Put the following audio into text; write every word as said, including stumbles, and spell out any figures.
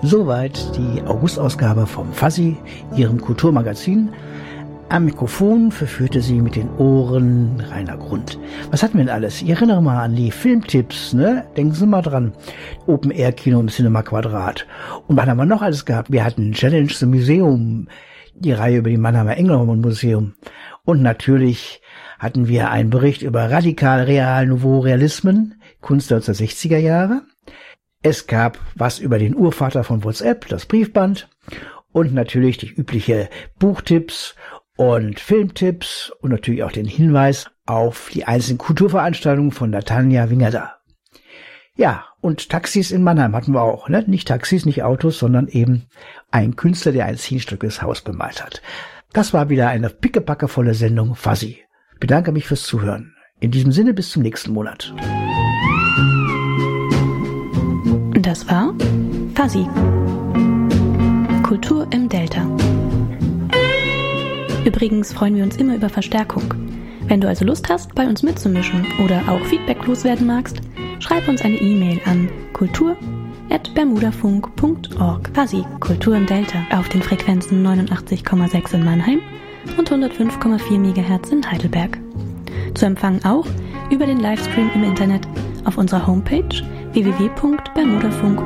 Soweit die Augustausgabe vom Fuzzy, Ihrem Kulturmagazin. Am Mikrofon verführte sie mit den Ohren Rainer Grund. Was hatten wir denn alles? Ich erinnere mal an die Filmtipps, ne? Denken Sie mal dran. Open-Air-Kino im Cinema Quadrat. Und was haben wir noch alles gehabt? Wir hatten Challenge zum Museum, die Reihe über die Mannheimer Engelhorn Museum. Und natürlich hatten wir einen Bericht über radikal real Nouveau Realismen, Kunst der neunzehnhundertsechziger Jahre. Es gab was über den Urvater von WhatsApp, das Briefband. Und natürlich die übliche Buchtipps und Filmtipps und natürlich auch den Hinweis auf die einzelnen Kulturveranstaltungen von der Tanja Wingerda. Ja, und Taxis in Mannheim hatten wir auch, ne? Nicht Taxis, nicht Autos, sondern eben ein Künstler, der ein zielstöckiges Haus bemalt hat. Das war wieder eine pickepackevolle Sendung Fuzzy. Ich bedanke mich fürs Zuhören. In diesem Sinne bis zum nächsten Monat. Das war Fuzzy. Kultur im Delta. Übrigens freuen wir uns immer über Verstärkung. Wenn du also Lust hast, bei uns mitzumischen oder auch Feedback loswerden magst, schreib uns eine E-Mail an kultur at bermudafunk punkt org. Fuzzy, Kultur im Delta, auf den Frequenzen neunundachtzig Komma sechs in Mannheim und hundertfünf Komma vier Megahertz in Heidelberg. Zu empfangen auch über den Livestream im Internet auf unserer Homepage w w w punkt bermudafunk